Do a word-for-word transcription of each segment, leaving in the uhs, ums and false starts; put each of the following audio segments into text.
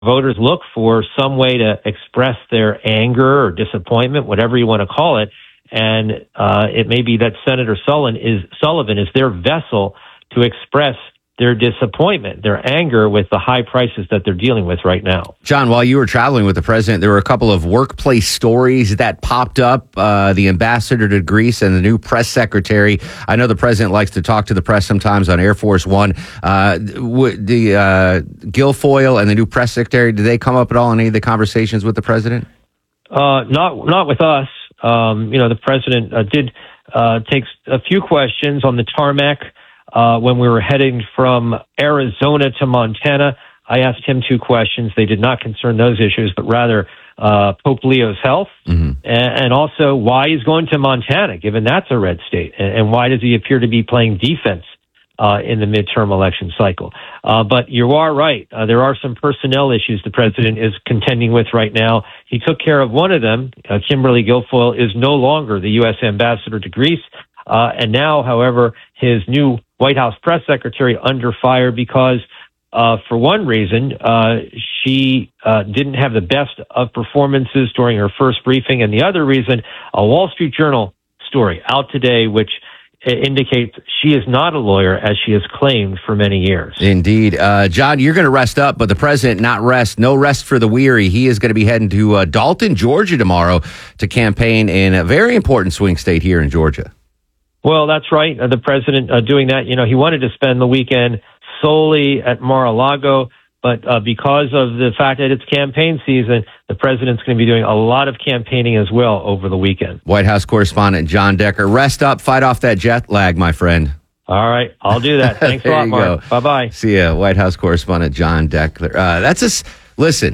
voters look for some way to express their anger or disappointment, whatever you want to call it. And uh, it may be that Senator Sullivan is, Sullivan is their vessel to express their disappointment, their anger with the high prices that they're dealing with right now. John, while you were traveling with the president, there were a couple of workplace stories that popped up. Uh, the ambassador to Greece and the new press secretary. I know the president likes to talk to the press sometimes on Air Force One. Uh, the uh, Guilfoyle and the new press secretary, did they come up at all in any of the conversations with the president? Uh, not not with us. Um, you know, the president uh, did uh, take a few questions on the tarmac. Uh, when we were heading from Arizona to Montana, I asked him two questions. They did not concern those issues, but rather uh, Pope Leo's health, mm-hmm. and, and also why he's going to Montana, given that's a red state, and, and why does he appear to be playing defense uh, in the midterm election cycle. Uh, but you are right. Uh, there are some personnel issues the president is contending with right now. He took care of one of them. Uh, Kimberly Guilfoyle is no longer the U S ambassador to Greece. Uh, and now, however, his new White House press secretary under fire because, uh, for one reason, uh, she uh, didn't have the best of performances during her first briefing. And the other reason, a Wall Street Journal story out today, which indicates she is not a lawyer, as she has claimed for many years. Indeed. Uh, John, you're going to rest up, but the president not rest. No rest for the weary. He is going to be heading to uh, Dalton, Georgia tomorrow to campaign in a very important swing state here in Georgia. Well, that's right. Uh, the president uh, doing that, you know, he wanted to spend the weekend solely at Mar-a-Lago, but uh, because of the fact that it's campaign season, the president's going to be doing a lot of campaigning as well over the weekend. White House correspondent John Decker, rest up, fight off that jet lag, my friend. All right, I'll do that. Thanks a lot, Mark. Bye bye. See ya, White House correspondent John Decker. Uh, that's a s- listen.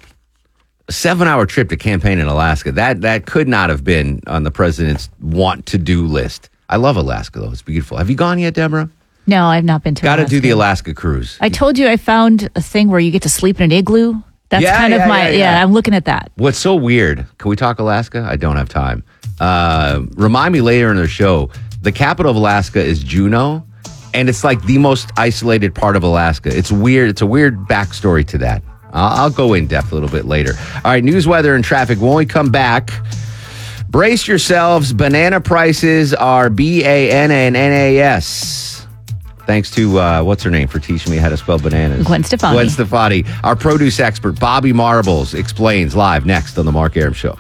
A seven-hour trip to campaign in Alaska. That that could not have been on the president's want-to-do list. I love Alaska, though. It's beautiful. Have you gone yet, Deborah? No, I've not been to Got Alaska. to do the Alaska cruise. I told you I found a thing where you get to sleep in an igloo. That's yeah, kind yeah, of my, yeah, yeah. yeah, I'm looking at that. What's so weird, can we talk Alaska? I don't have time. Uh, remind me later in the show, the capital of Alaska is Juneau, and it's like the most isolated part of Alaska. It's weird. It's a weird backstory to that. I'll, I'll go in depth a little bit later. All right, news, weather, and traffic. When we come back, brace yourselves. Banana prices are B A N A N A S. Thanks to, uh, what's her name, for teaching me how to spell bananas. Gwen Stefani. Gwen Stefani. Our produce expert, Bobby Marbles, explains live next on The Mark Arum Show.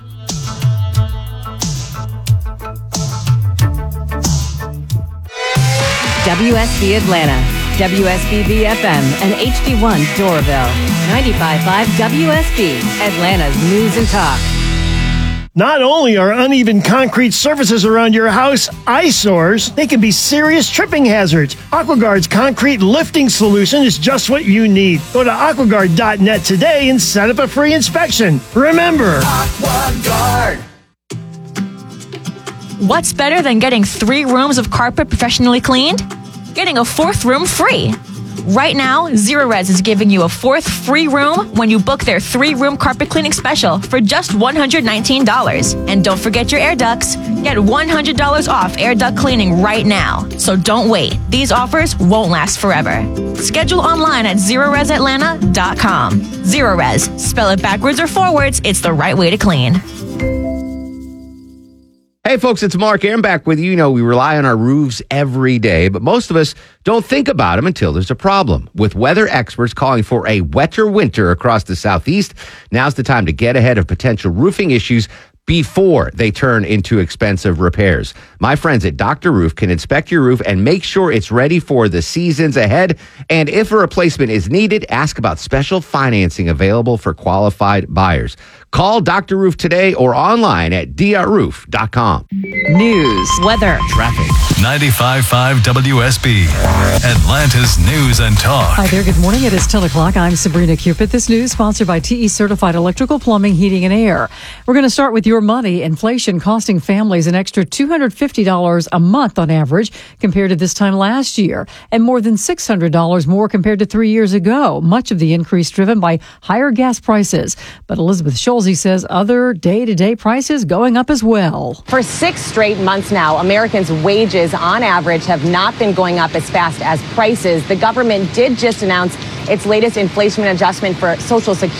W S B Atlanta, W S B B F M, and H D one Doraville. ninety-five point five W S B, Atlanta's news and talk. Not only are uneven concrete surfaces around your house eyesores, they can be serious tripping hazards. AquaGuard's concrete lifting solution is just what you need. Go to aquaguard dot net today and set up a free inspection. Remember, AquaGuard. What's better than getting three rooms of carpet professionally cleaned? Getting a fourth room free. Right now, Zero Res is giving you a fourth free room when you book their three-room carpet cleaning special for just one hundred nineteen dollars. And don't forget your air ducts. Get one hundred dollars off air duct cleaning right now. So don't wait. These offers won't last forever. Schedule online at zero res atlanta dot com. Zero Res. Spell it backwards or forwards. It's the right way to clean. Hey, folks, it's Mark Arum back with you. You know, we rely on our roofs every day, but most of us don't think about them until there's a problem. With weather experts calling for a wetter winter across the Southeast, now's the time to get ahead of potential roofing issues before they turn into expensive repairs. My friends at Doctor Roof can inspect your roof and make sure it's ready for the seasons ahead. And if a replacement is needed, ask about special financing available for qualified buyers. Call Doctor Roof today or online at d r roof dot com. News, weather, Traffic. ninety-five point five W S B, Atlanta's news and talk. Hi there, good morning. It is ten o'clock. I'm Sabrina Cupid. This news sponsored by T E Certified Electrical Plumbing, Heating, and Air. We're going to start with your money. Inflation costing families an extra two hundred fifty dollars a month on average compared to this time last year, and more than six hundred dollars more compared to three years ago. Much of the increase driven by higher gas prices. But Elizabeth Scholl bills, he says other day-to-day prices going up as well. For six straight months now, Americans' wages on average have not been going up as fast as prices. The government did just announce its latest inflation adjustment for Social Security.